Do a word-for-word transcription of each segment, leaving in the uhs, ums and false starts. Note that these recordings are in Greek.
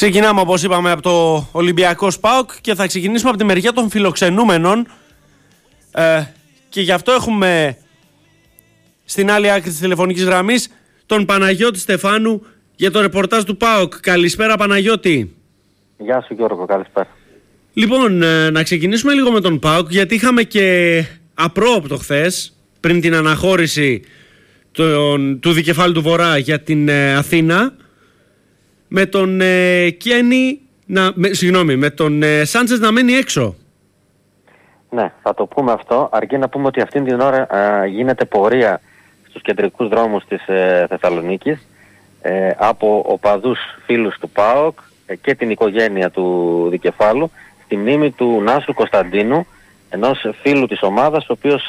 Ξεκινάμε, όπως είπαμε, από το Ολυμπιακό ΠΑΟΚ και θα ξεκινήσουμε από τη μεριά των φιλοξενούμενων ε, και γι' αυτό έχουμε στην άλλη άκρη της τηλεφωνικής γραμμής τον Παναγιώτη Στεφάνου για το ρεπορτάζ του ΠΑΟΚ. Καλησπέρα, Παναγιώτη. Γεια σου, Γιώργο, καλησπέρα. Λοιπόν, ε, να ξεκινήσουμε λίγο με τον ΠΑΟΚ, γιατί είχαμε και απρόοπτο χθες, πριν την αναχώρηση τον, του δικεφάλου του Βορρά για την ε, Αθήνα, με τον ε, Κένι, να, με, συγγνώμη, με τον ε, Σάντσες να μένει έξω. Ναι, θα το πούμε αυτό, αρκεί να πούμε ότι αυτήν την ώρα α, γίνεται πορεία στους κεντρικούς δρόμους της ε, Θεσσαλονίκης ε, από οπαδούς φίλους του ΠΑΟΚ ε, και την οικογένεια του δικεφάλου στη μνήμη του Νάσου Κωνσταντίνου, ενός φίλου της ομάδας, ο οποίος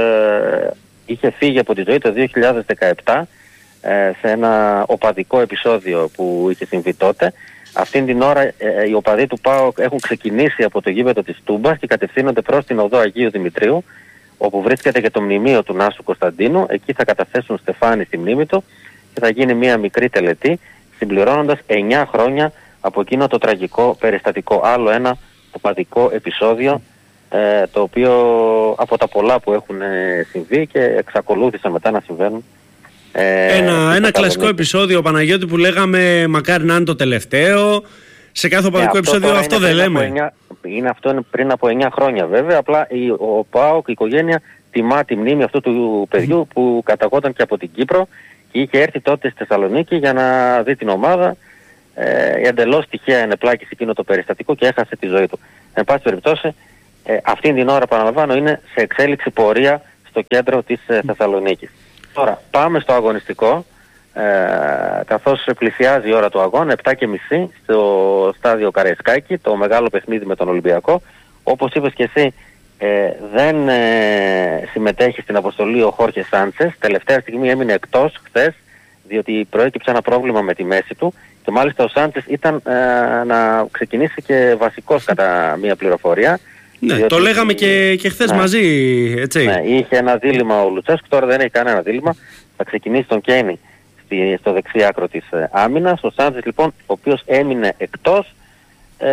ε, είχε φύγει από τη ζωή το δύο χιλιάδες δεκαεπτά ε, σε ένα οπαδικό επεισόδιο που είχε συμβεί τότε. Αυτήν την ώρα ε, οι οπαδοί του ΠΑΟΚ έχουν ξεκινήσει από το γήπεδο της Τούμπας και κατευθύνονται προς την οδό Αγίου Δημητρίου, όπου βρίσκεται και το μνημείο του Νάσου Κωνσταντίνου. Εκεί θα καταθέσουν στεφάνι στη μνήμη του και θα γίνει μια μικρή τελετή, συμπληρώνοντας εννιά χρόνια από εκείνο το τραγικό περιστατικό. Άλλο ένα οπαδικό επεισόδιο, ε, το οποίο από τα πολλά που έχουν ε, συμβεί και εξακολούθησαν μετά να συμβαίνουν. Ε, ένα ένα κλασικό επεισόδιο, Παναγιώτη, που λέγαμε μακάρι να είναι το τελευταίο. Σε κάθε οπαδικό ε, επεισόδιο αυτό, αυτό δεν λέμε. εννιά, είναι αυτό είναι πριν από εννιά χρόνια βέβαια. Απλά η, ο ΠΑΟΚ, η οικογένεια, τιμά τη μνήμη αυτού του παιδιού mm. που καταγόταν και από την Κύπρο και είχε έρθει τότε στη Θεσσαλονίκη για να δει την ομάδα. Ε, εντελώς τυχαία ενεπλάκησε εκείνο το περιστατικό και έχασε τη ζωή του. Εν πάση περιπτώσει, ε, αυτήν την ώρα, παραλαμβάνω, είναι σε εξέλιξη πορεία στο κέντρο της ε, Θεσσαλονίκης. Τώρα πάμε στο αγωνιστικό, ε, καθώς πλησιάζει η ώρα του αγώνα, επτά και μισή στο στάδιο Καραϊσκάκη, το μεγάλο παιχνίδι με τον Ολυμπιακό. Όπως είπες και εσύ, ε, δεν ε, συμμετέχει στην αποστολή ο Χόρχε Σάντσες. Τελευταία στιγμή έμεινε εκτός χθες, διότι προέκυψε ένα πρόβλημα με τη μέση του και μάλιστα ο Σάντσες ήταν ε, να ξεκινήσει και βασικός κατά μία πληροφορία. Ναι, διότι, το λέγαμε και, και χθες ναι, μαζί, έτσι. Ναι, είχε ένα δίλημμα ο Λουτσέσκου, τώρα δεν έχει κανένα δίλημμα. Θα ξεκινήσει τον Κένι στη, στο δεξί άκρο της ε, άμυνας. Ο Σάντσες λοιπόν, ο οποίος έμεινε εκτός, ε,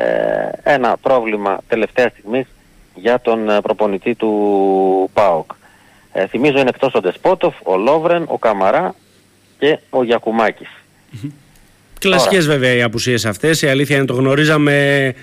ένα πρόβλημα τελευταία στιγμής για τον ε, προπονητή του ΠΑΟΚ. Ε, θυμίζω είναι εκτός ο Ντεσπότοφ, ο Λόβρεν, ο Καμαρά και ο Γιακουμάκης. Mm-hmm. Κλασικές βέβαια οι απουσίες αυτές, η αλήθεια είναι το γνωρίζαμε.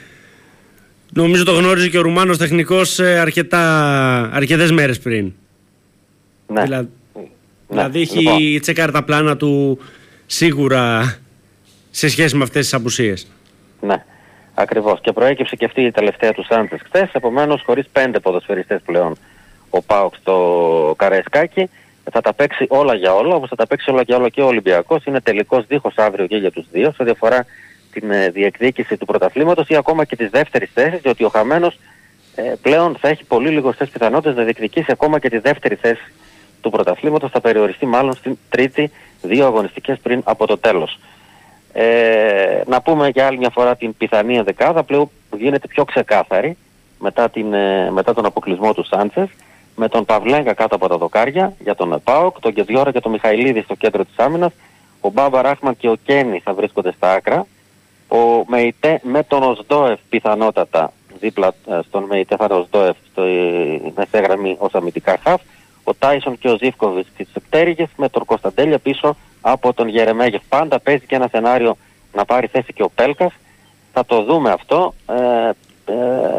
Νομίζω το γνώριζε και ο Ρουμάνος τεχνικός αρκετά, αρκετές μέρες πριν. Ναι. Δηλα... ναι. Δηλαδή έχει λοιπόν. τσεκάρει τα πλάνα του σίγουρα σε σχέση με αυτές τις απουσίες. Ναι, ακριβώς. Και προέκυψε και αυτή η τελευταία του Σάντσες χθες, επομένως χωρίς πέντε ποδοσφαιριστές πλέον ο ΠΑΟΚ στο Καραϊσκάκη. Θα τα παίξει όλα για όλα, όπως θα τα παίξει όλα για όλα και ο Ολυμπιακός. Είναι τελικός δίχως αύριο και για τους δύο, σε διαφορά την ε, διεκδίκηση του πρωταθλήματος ή ακόμα και της δεύτερης θέσης, διότι ο χαμένος ε, πλέον θα έχει πολύ λιγοστές πιθανότητες να διεκδικήσει ακόμα και τη δεύτερη θέση του πρωταθλήματος. Θα περιοριστεί μάλλον στην τρίτη, δύο αγωνιστικές πριν από το τέλος. Ε, να πούμε για άλλη μια φορά την πιθανή ενδεκάδα, πλέον γίνεται πιο ξεκάθαρη μετά, την, ε, μετά τον αποκλεισμό του Σάντσες, με τον Παυλέγκα κάτω από τα δοκάρια για τον ΠΑΟΚ, τον Κεδιόρα και τον Μιχαηλίδη στο κέντρο της άμυνας, ο Μπάμπα Ράχμαν και ο Κένι θα βρίσκονται στα άκρα, ο Μεϊτέ με τον Οσδόεφ πιθανότατα δίπλα στον Μεϊτέ θα είναι ο Οσδόεφ στο μεσαία γραμμή ως αμυντικά χαφ, ο Τάισον και ο Ζίβκοβιτς στις πτέρυγες με τον Κωνσταντέλια πίσω από τον Γερεμέγεφ. Πάντα παίζει και ένα σενάριο να πάρει θέση και ο Πέλκας, θα το δούμε αυτό ε, ε,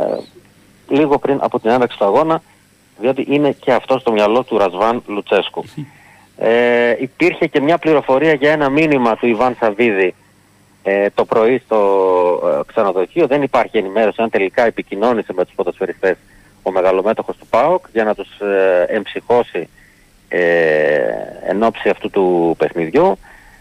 λίγο πριν από την έναρξη του αγώνα, διότι είναι και αυτό στο μυαλό του Ρασβάν Λουτσέσκου. Ε, υπήρχε και μια πληροφορία για ένα μήνυμα του Ιβάν Σαββίδη ε, το πρωί στο ε, ξενοδοχείο. Δεν υπάρχει ενημέρωση αν τελικά επικοινώνησε με τους ποδοσφαιριστές ο μεγαλομέτωχος του ΠΑΟΚ για να τους ε, εμψυχώσει ε, εν ώψη αυτού του παιχνιδιού.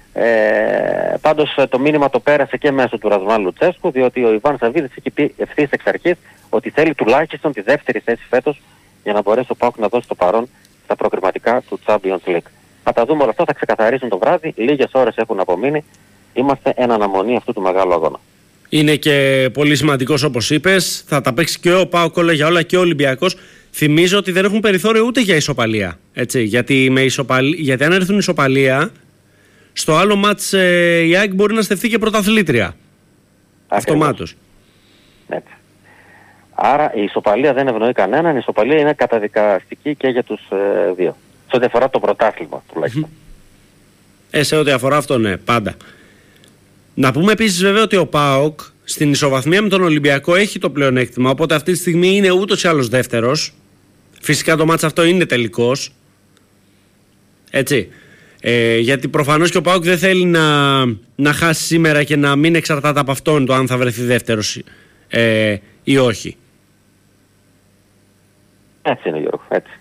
Ε, πάντως το μήνυμα το πέρασε και μέσω του Ρασβάν Λουτσέσκου, διότι ο Ιβάν Σαββίδης έχει πει ευθύς εξ αρχής ότι θέλει τουλάχιστον τη δεύτερη θέση φέτος για να μπορέσει ο ΠΑΟΚ να δώσει το παρόν στα προκριματικά του Champions League. Θα τα δούμε όλα αυτά, θα ξεκαθαρίσουν το βράδυ, λίγες ώρες έχουν απομείνει, είμαστε εν αναμονή αυτού του μεγάλου αγώνα. Είναι και πολύ σημαντικός όπως είπες, θα τα παίξει και ο ΠΑΟΚ όλα για όλα και ο Ολυμπιακός. Θυμίζω ότι δεν έχουν περιθώριο ούτε για ισοπαλία, έτσι, γιατί, με ισοπαλ... γιατί αν έρθουν ισοπαλία, στο άλλο μάτς ε, η ΑΕΚ μπορεί να στεφθεί και πρωταθλήτρια. Αυτομάτως. Έτσι. Άρα η ισοπαλία δεν ευνοεί κανέναν, η ισοπαλία είναι καταδικαστική και για τους ε, δύο. Σε ό,τι αφορά το πρωτάθλημα τουλάχιστον. Ε, σε ό,τι αφορά αυτό, ναι, πάντα. Να πούμε επίσης βέβαια ότι ο ΠΑΟΚ στην ισοβαθμία με τον Ολυμπιακό έχει το πλεονέκτημα, οπότε αυτή τη στιγμή είναι ούτως ή άλλως δεύτερος. Φυσικά το μάτς αυτό είναι τελικός. Έτσι. Ε, γιατί προφανώς και ο ΠΑΟΚ δεν θέλει να, να χάσει σήμερα και να μην εξαρτάται από αυτόν το αν θα βρεθεί δεύτερος ε, ή όχι. Έτσι είναι, Γιώργο, έτσι.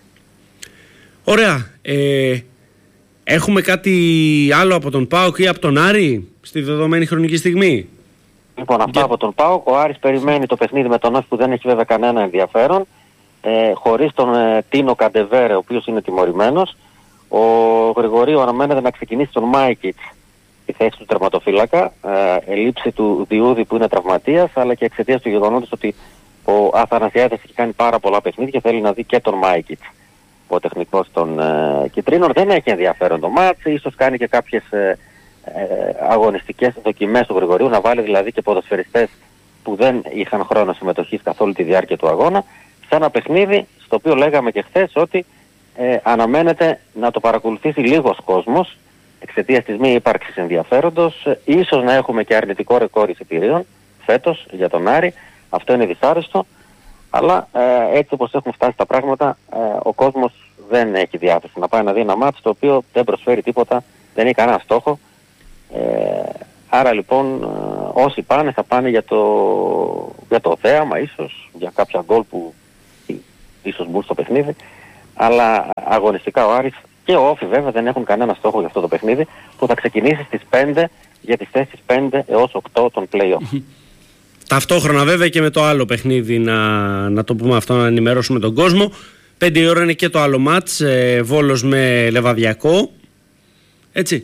Ωραία. Ε, έχουμε κάτι άλλο από τον ΠΑΟΚ ή από τον Άρη στη δεδομένη χρονική στιγμή? Λοιπόν, αυτά Για... από τον ΠΑΟΚ. Ο Άρης περιμένει το παιχνίδι με τον Όφη που δεν έχει βέβαια κανένα ενδιαφέρον. Ε, χωρίς τον ε, Τίνο Καντεβέρε, ο οποίος είναι τιμωρημένος. Ο Γρηγορίου αναμένεται να ξεκινήσει τον Μάικιτς στη θέση του τερματοφύλακα. Ε, ελήψη του Διούδη που είναι τραυματίας, αλλά και εξαιτίας του γεγονότος ότι ο Αθανασιάδης έχει κάνει πάρα πολλά παιχνίδια και θέλει να δει και τον Μάικιτς. Ο τεχνικός των ε, Κιτρίνων δεν έχει ενδιαφέρον το μάτς, ίσως κάνει και κάποιες ε, ε, αγωνιστικές δοκιμές του Γρηγορίου, να βάλει δηλαδή και ποδοσφαιριστές που δεν είχαν χρόνο συμμετοχής καθ' όλη τη διάρκεια του αγώνα, σε ένα παιχνίδι στο οποίο λέγαμε και χθες ότι ε, αναμένεται να το παρακολουθήσει λίγος κόσμος εξαιτίας της μη ύπαρξης ενδιαφέροντος, ε, ίσως να έχουμε και αρνητικό ρεκόρ εισιτηρίων φέτος για τον Άρη, αυτό είναι δυσάρεστο. Αλλά ε, έτσι όπως έχουν φτάσει τα πράγματα, ε, ο κόσμος δεν έχει διάθεση να πάει να δει ένα μάτς το οποίο δεν προσφέρει τίποτα, δεν έχει κανένα στόχο. Ε, άρα λοιπόν ε, όσοι πάνε θα πάνε για το, για το θέαμα ίσως, για κάποια γκολ που ίσως μπουν στο παιχνίδι. Αλλά αγωνιστικά ο Άρης και ο Όφη βέβαια δεν έχουν κανένα στόχο για αυτό το παιχνίδι που θα ξεκινήσει στις πέντε για τις θέσεις πέντε έως οκτώ των play-off. Ταυτόχρονα βέβαια και με το άλλο παιχνίδι, να, να το πούμε αυτό, να ενημερώσουμε τον κόσμο. Πέντε η ώρα είναι και το άλλο μάτς, ε, Βόλος με Λεβαδιακό. Έτσι.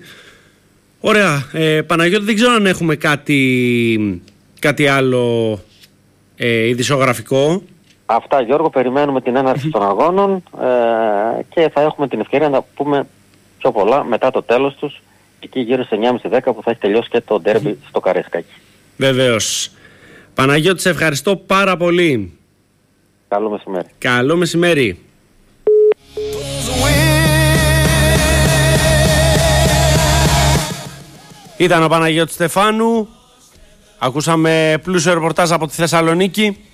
Ωραία. Ε, Παναγιώτη, δεν ξέρω αν έχουμε κάτι, κάτι άλλο ε, ειδησιογραφικό. Αυτά, Γιώργο, περιμένουμε την έναρξη των αγώνων ε, και θα έχουμε την ευκαιρία να πούμε πιο πολλά μετά το τέλος τους, εκεί γύρω στις εννιά και μισή δέκα που θα έχει τελειώσει και το ντέρμπι στο Καραϊσκάκι. Βεβαίως. Παναγιώτη, σε ευχαριστώ πάρα πολύ. Καλό μεσημέρι. Καλό μεσημέρι. Ήταν ο Παναγιώτης Στεφάνου. Ακούσαμε πλούσιο ρεπορτάζ από τη Θεσσαλονίκη.